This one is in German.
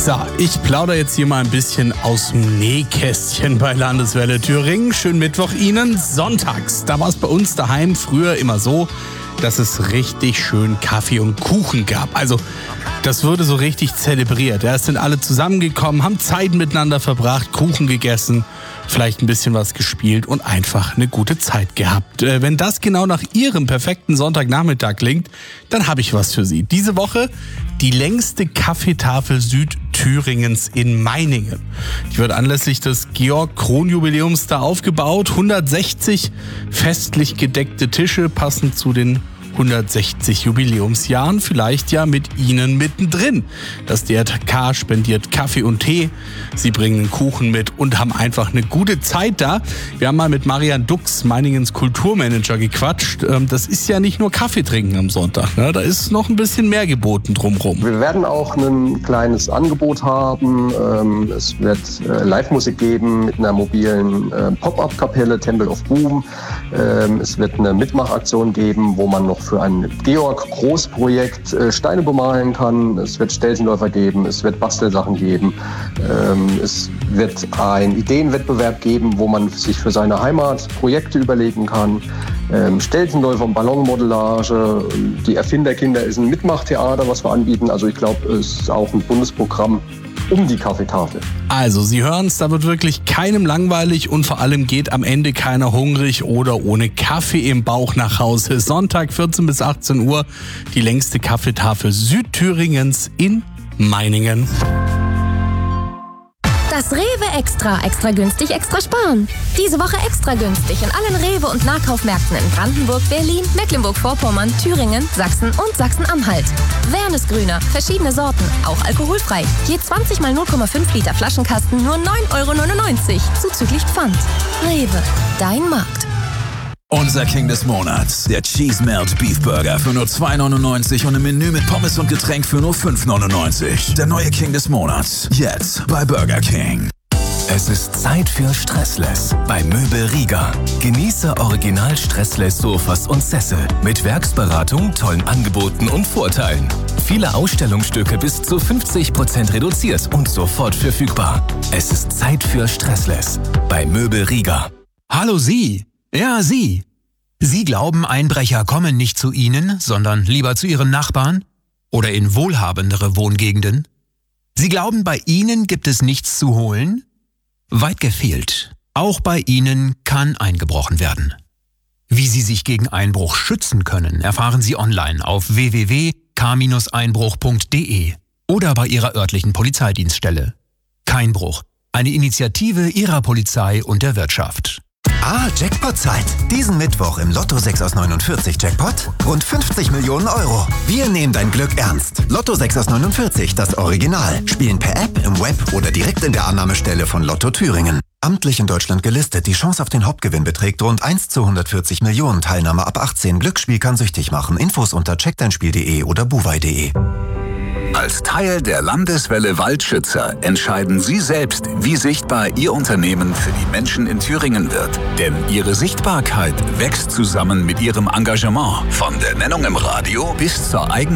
So, ich plaudere jetzt hier mal ein bisschen aus dem Nähkästchen bei Landeswelle Thüringen. Schönen Mittwoch Ihnen. Sonntags, da war es bei uns daheim früher immer so, dass es richtig schön Kaffee und Kuchen gab. Also, das wurde so richtig zelebriert. Ja, es sind alle zusammengekommen, haben Zeit miteinander verbracht, Kuchen gegessen, vielleicht ein bisschen was gespielt und einfach eine gute Zeit gehabt. Wenn das genau nach Ihrem perfekten Sonntagnachmittag klingt, dann habe ich was für Sie. Diese Woche die längste Kaffeetafel Südthüringens in Meiningen. Die wird anlässlich des Georg-Kron-Jubiläums da aufgebaut. 160 festlich gedeckte Tische passen zu den 160 Jubiläumsjahren, vielleicht ja mit Ihnen mittendrin. Das DRK spendiert Kaffee und Tee, Sie bringen Kuchen mit und haben einfach eine gute Zeit da. Wir haben mal mit Marian Dux, Meiningens Kulturmanager, gequatscht. Das ist ja nicht nur Kaffee trinken am Sonntag, ne? Da ist noch ein bisschen mehr geboten drumherum. Wir werden auch ein kleines Angebot haben. Es wird Live-Musik geben mit einer mobilen Pop-up-Kapelle, Temple of Boom. Es wird eine Mitmachaktion geben, wo man noch für ein Georg-Großprojekt Steine bemalen kann. Es wird Stelzenläufer geben, es wird Bastelsachen geben. Es wird einen Ideenwettbewerb geben, wo man sich für seine Heimat Projekte überlegen kann. Stelzenläufer und Ballonmodellage. Die Erfinderkinder ist ein Mitmachtheater, was wir anbieten. Also ich glaube, es ist auch ein Bundesprogramm um die Kaffeetafel. Also, Sie hören es, da wird wirklich keinem langweilig und vor allem geht am Ende keiner hungrig oder ohne Kaffee im Bauch nach Hause. Sonntag 14 bis 18 Uhr, die längste Kaffeetafel Südthüringens in Meiningen. Das Rewe Extra günstig, extra sparen. Diese Woche extra günstig in allen Rewe- und Nahkaufmärkten in Brandenburg, Berlin, Mecklenburg-Vorpommern, Thüringen, Sachsen und Sachsen-Anhalt. Wernesgrüner, verschiedene Sorten, auch alkoholfrei. Je 20 mal 0,5 Liter Flaschenkasten nur 9,99 €, zuzüglich Pfand. Rewe, dein Markt. Unser King des Monats, der Cheese Melt Beef Burger für nur 2,99 € und ein Menü mit Pommes und Getränk für nur 5,99 €. Der neue King des Monats, jetzt bei Burger King. Es ist Zeit für Stressless bei Möbel Rieger. Genieße original Stressless Sofas und Sessel mit Werksberatung, tollen Angeboten und Vorteilen. Viele Ausstellungsstücke bis zu 50% reduziert und sofort verfügbar. Es ist Zeit für Stressless bei Möbel Rieger. Hallo Sie! Ja, Sie. Sie glauben, Einbrecher kommen nicht zu Ihnen, sondern lieber zu Ihren Nachbarn oder in wohlhabendere Wohngegenden? Sie glauben, bei Ihnen gibt es nichts zu holen? Weit gefehlt. Auch bei Ihnen kann eingebrochen werden. Wie Sie sich gegen Einbruch schützen können, erfahren Sie online auf www.k-einbruch.de oder bei Ihrer örtlichen Polizeidienststelle. Keinbruch, eine Initiative Ihrer Polizei und der Wirtschaft. Jackpot-Zeit. Diesen Mittwoch im Lotto 6 aus 49 Jackpot rund 50 Millionen €. Wir nehmen dein Glück ernst. Lotto 6 aus 49, das Original. Spielen per App, im Web oder direkt in der Annahmestelle von Lotto Thüringen. Amtlich in Deutschland gelistet. Die Chance auf den Hauptgewinn beträgt rund 1 zu 140 Millionen. Teilnahme ab 18. Glücksspiel kann süchtig machen. Infos unter checkdeinspiel.de oder buwei.de. Als Teil der Landeswelle Waldschützer entscheiden Sie selbst, wie sichtbar Ihr Unternehmen für die Menschen in Thüringen wird. Denn Ihre Sichtbarkeit wächst zusammen mit Ihrem Engagement. Von der Nennung im Radio bis zur eigenen